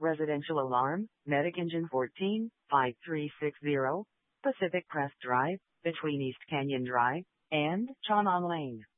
Residential Alarm, Medic Engine 14, 5360, Pacific Crest Drive, between East Canyon Drive and Chaunong Lane.